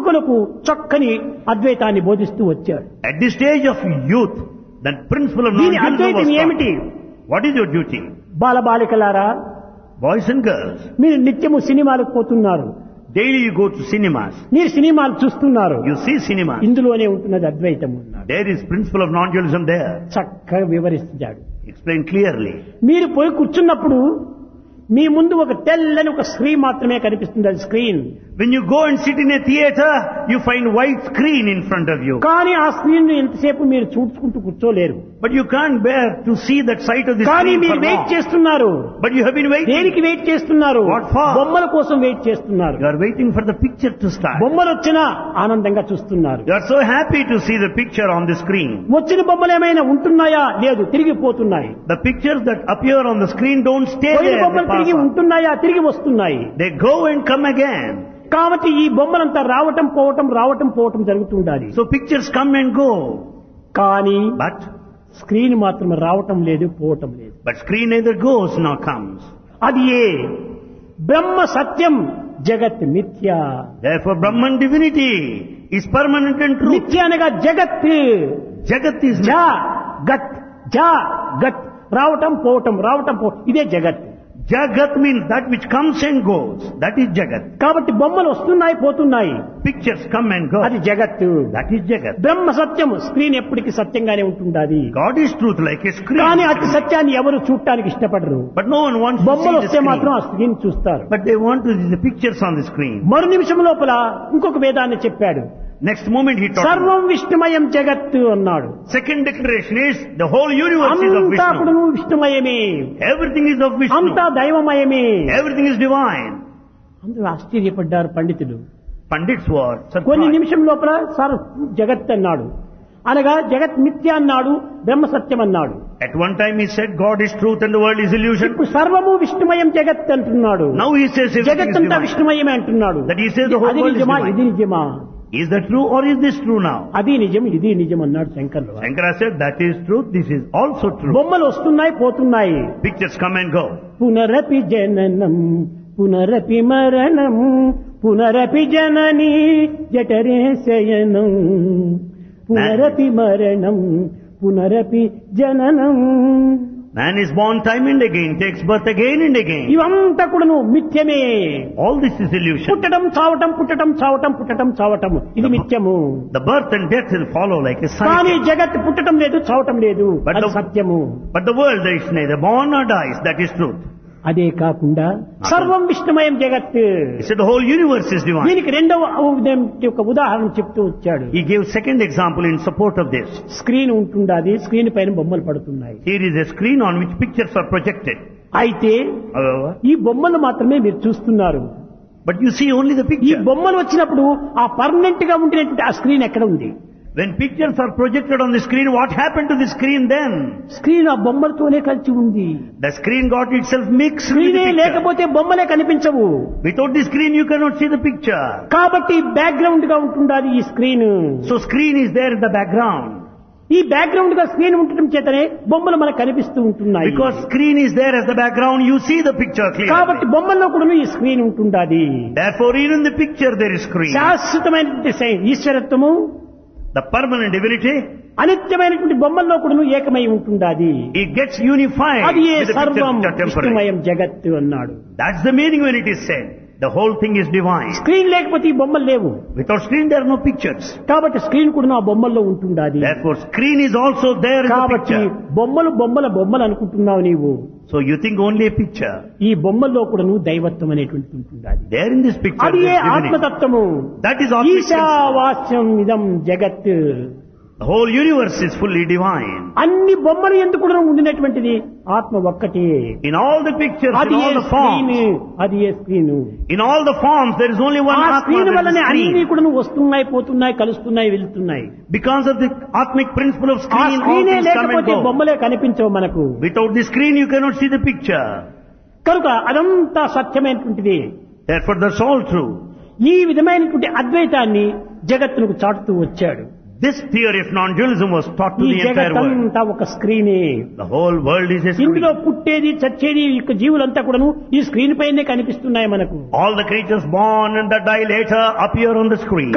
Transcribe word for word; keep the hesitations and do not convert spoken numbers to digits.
యువకులకు చక్కని అద్వైతాన్ని బోధిస్తూ వచ్చాడు. At this stage of youth, the principle of దీని non-dualism అద్వైతం was ఏమిటి? taught. What is your duty? బాలబాలికలారా, Boys and girls, మీరు నిత్యము సినిమాలకు పోతున్నారు, daily you go to cinemas. మీరు సినిమాలు చూస్తున్నారు, You see cinemas. ఇందులోనే ఉంటున్నది అద్వైతం అన్నాడు. There is principle of non-dualism there. చక్కగా వివరిస్తాడు. Explain clearly. మీరు పోయి కూర్చున్నప్పుడు మీ ముందు ఒక తెల్లని ఒక స్క్రీన్ మాత్రమే కనిపిస్తుంది, అది screen. When you go and sit in a theater, you find white screen in front of you. కానీ ఆ స్క్రీన్ ఎంతసేపు మీరు చూసుకుంటూ కూర్చోలేరు. But you can't bear to see that sight of the కానీ screen మీరు for వెయిట్ long. చేస్తున్నారు. But you have been waiting. దేనికి wait చేస్తున్నారు? What for? బొమ్మల కోసం వెయిట్ చేస్తున్నారు. You are waiting for the picture to start. బొమ్మలు వచ్చినా ఆనందంగా చూస్తున్నారు. You are so happy to see the picture on the screen. వచ్చిన బొమ్మలు ఏమైనా ఉంటున్నాయా? లేదు, తిరిగిపోతున్నాయి. The pictures that appear on the screen don't stay పోయిన there. బొమ్మలు They pass తిరిగి on. ఉంటున్నాయా? తిరిగి వస్తున్నాయి. They go and come again. కాబట్టి ఈ బొమ్మలంతా రావటం పోవటం రావటం పోవటం జరుగుతుండాలి. So pictures come and go. కానీ But, స్క్రీన్ మాత్రం రావటం లేదు, పోవటం లేదు. but screen neither goes nor comes. అది ఏ బ్రహ్మ సత్యం, జగత్ మిథ్య. Therefore Brahman divinity is permanent and true. మిథ్య అనగా జగత్. Jagat is జా గత్, జా గత్, రావటం పోవటం రావటం పో, ఇదే జగత్. Jagat means that which comes and goes. That is Jagat. కాబట్టి బొమ్మలు వస్తున్నాయి పోతున్నాయి, Pictures come and go. అది జగత్. That is Jagat. Brahma Satyam, screen ఎప్పటికీ సత్యంగానే ఉంటుండాలి. God is truth like a screen. కానీ అతి సత్యాన్ని ఎవరు చూడటానికి ఇష్టపడరు. But no one wants to బొమ్మలు see the వస్తే మాత్రం screen. ఆ స్క్రీన్ చూస్తారు. But they want to see the pictures on the screen. మరు నిమిషం లోపల ఇంకొక వేదాన్ని చెప్పాడు. Next moment he taught me. సర్వం విష్ణుమయం జగత్తు అన్నాడు. Second declaration is the whole universe is of అంతా Vishnu. కూడా విష్ణుమయమే, Everything is of Vishnu. అంతా దైవమయమే. Everything is divine. అందరూ ఆశ్చర్యపడ్డారు పండితులు. Pandits were కొన్ని surprised. నిమిషం లోపల సర్ జగత్ అన్నాడు, అనగా జగత్ మిథ్య అన్నాడు, బ్రహ్మ సత్యం అన్నాడు. At one time he said God is truth and the world is illusion. ఇప్పుడు సర్వము విష్ణుమయం జగత్ అంటున్నాడు. Now he says everything జగత్ is అంతా divine. విష్ణుమయమే అంటున్నాడు. That he says the whole అది world is నిజమా, divine. ఇది నిజమా? Is that true or is this true now? అది నిజం, ఇది నిజం అన్నాడు శంకర్లు. Shankara said that is truth, this is also true. బొమ్మలు వస్తున్నాయి పోతున్నాయి. Pictures come and go. పునరపి జననం పునరపి మరణం పునరపి జనని జఠరే శయనం పునరపి మరణం పునరపి జననం. Man is born time and again, takes birth again and again. ఇవంతా కూడాను మిథ్యమే. All this is illusion. పుట్టడం చావటం పుట్టడం చావటం పుట్టడం చావటం ఇది మిథ్యము. The birth and death will follow like a కానీ cycle. జగత్ పుట్టడం లేదు, చావటం లేదు, But అది the- సత్యము. But the world is neither born nor dies, that is truth. అదే కాకుండా సర్వం విష్ణుమయం జగత్, He said the whole universe is divine. దీనికి రెండవ ఉదాహరణ యొక్క ఉదాహరణ చెప్తూ వచ్చాడు. He gave second example in support of this. Screen ఉంటుండాది, screen పైన బొమ్మలు పడుతున్నాయి. Here is a screen on which pictures are projected. అయితే However, ఈ బొమ్మలు మాత్రమే మీరు చూస్తున్నారు. but you see only the ఈ picture. బొమ్మలు వచ్చినప్పుడు ఆ పర్మనెంట్ గా ఉండినటువంటి ఆ స్క్రీన్ ఎక్కడ ఉంది? When pictures are projected on the screen, what happened to the screen then? Screen ఆ బొమ్మలతోనే కలిసి ఉంది. The screen got itself mixed with స్క్రీనే the picture. లేకపోతే బొమ్మలే కనిపించవు. Without the screen, you cannot see the picture. కాబట్టి background గా ఉంటుండాలి ఈ screen. So screen is there in the background. ఈ బ్యాక్గ్రౌండ్ గా స్క్రీన్ ఉండటం చేతనే బొమ్మలు మనకు కనిపిస్తూ ఉంటున్నాయి. Because screen is there as the background, you see the picture కాబట్టి clearly. బొమ్మల్లో కూడా ఈ screen ఉంటుండాది. Therefore, even in the picture there is screen. శాశ్వతమైనటువంటి సై- ఈశ్వరత్వము, The permanent divinity, అనిత్యమైనటువంటి బొమ్మల్లో కూడా ఏకమై ఉంటుండాది. it gets unified అది ఏ with the సర్వం pictures which are temporary. విష్ణుమయం జగత్తు అన్నాడు. That's the meaning when it is said. The whole thing is divine. Screen లేకపోతే ఈ బొమ్మలు లేవు. Without screen, there are no pictures. కాబట్టి స్క్రీన్ కూడా ఆ బొమ్మల్లో ఉంటుండాది. Therefore, screen is also there in the కాబట్టి picture. బొమ్మలు బొమ్మల బొమ్మలు అనుకుంటున్నావు నీవు. So you think only a picture. ఈ బొమ్మల్లో కూడా నువ్వు దైవత్వం అనేటువంటిది ఉంటుండాది. There in this picture, అది there A is divinity. ఆత్మతత్వము. That is Atmic principle. ఈశావాస్యం ఇదం జగత్. The whole universe is fully divine. అన్ని బొమ్మలు ఎందుకు కూడా ఉండినటువంటిది ఆత్మ ఒక్కటే. In all the pictures, అది in A all the screen, forms, అది ఏ screen. in all the forms, there is only one ఆ Atma, స్క్రీన్ there is వల్లనే a అన్ని screen. కూడా వస్తున్నాయి పోతున్నాయి కలుస్తున్నాయి వెళ్తున్నాయి. Because of the Atmic principle of ఆ screen, all స్క్రీనే things come and లేకపోతే go. బొమ్మలే కనిపించవు మనకు. Without the screen, you cannot see the picture. కనుక అదంతా సత్యమైనటువంటిది. Therefore, that's all true. ఈ విధమైనటువంటి అద్వైతాన్ని జగత్తునకు చాటుతూ వచ్చాడు. This theory of non-dualism was taught to ఈ the entire world. జగత్తంతా ఒక స్క్రీనే. The whole world is a ఇందులో screen. పుట్టేది చచ్చేది ఈ యొక్క జీవులంతా కూడాను ఈ స్క్రీన్ పైనే కనిపిస్తున్నాయి మనకు. All the creatures born and that die later appear on the screen.